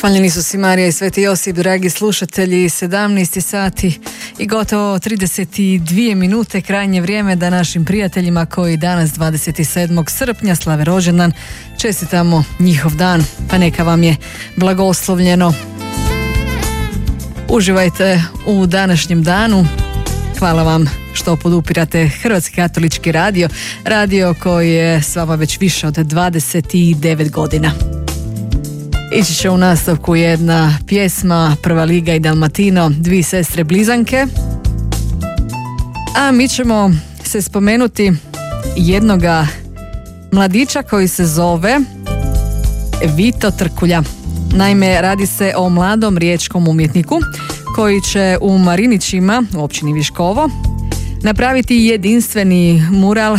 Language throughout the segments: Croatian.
Hvaljeni su si Marija i Sveti Josip, dragi slušatelji, 17 sati i gotovo 32 minute, krajnje vrijeme da našim prijateljima koji danas 27. srpnja slave rođendan čestitamo njihov dan, pa neka vam je blagoslovljeno. Uživajte u današnjem danu. Hvala vam što podupirate Hrvatski katolički radio, radio koji je s vama već više od 29 godina. Ići će u nastavku jedna pjesma, Prva liga i Dalmatino, Dvi sestre blizanke. A mi ćemo se spomenuti jednoga mladića koji se zove Vito Trkulja. Naime, radi se o mladom riječkom umjetniku koji će u Marinićima, u općini Viškovo, napraviti jedinstveni mural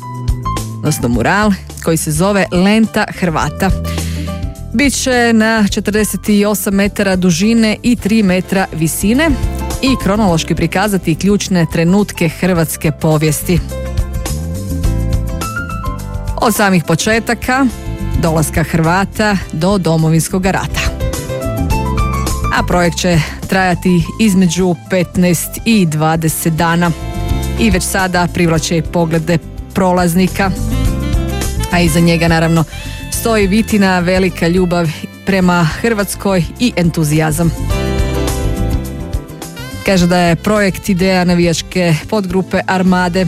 koji se zove Lenta Hrvata. Biće na 48 metara dužine i 3 metra visine i kronološki prikazati ključne trenutke hrvatske povijesti. Od samih početaka, dolaska Hrvata do Domovinskog rata. A projekt će trajati između 15 i 20 dana i već sada privlače poglede prolaznika, a iza njega naravno stoji Vitina velika ljubav prema Hrvatskoj i entuzijazam. Kaže da je projekt ideja navijačke podgrupe Armade.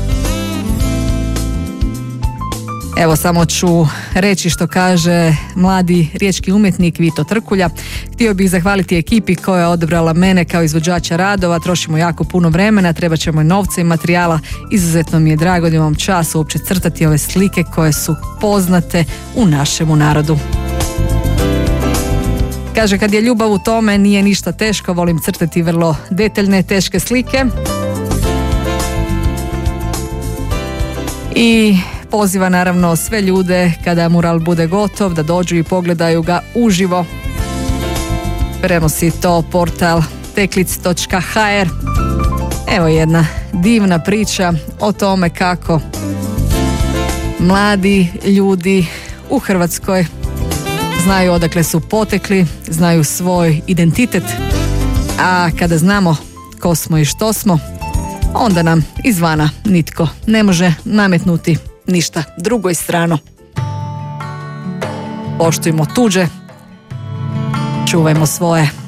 Evo samo ću reći što kaže mladi riječki umjetnik Vito Trkulja. Htio bih zahvaliti ekipi koja je odabrala mene kao izvođača radova. Trošimo jako puno vremena, trebat ćemo i novca i materijala. Izuzetno mi je drago da imam čas uopće crtati ove slike koje su poznate u našemu narodu. Kaže, kad je ljubav u tome nije ništa teško, volim crtati vrlo detaljne, teške slike. I poziva naravno sve ljude kada mural bude gotov da dođu i pogledaju ga uživo. Prenosi to portal teklic.hr. Evo jedna divna priča o tome kako mladi ljudi u Hrvatskoj znaju odakle su potekli, znaju svoj identitet, a kada znamo ko smo i što smo, onda nam izvana nitko ne može nametnuti ništa drugo i strano. Poštujmo tuđe, čuvajmo svoje.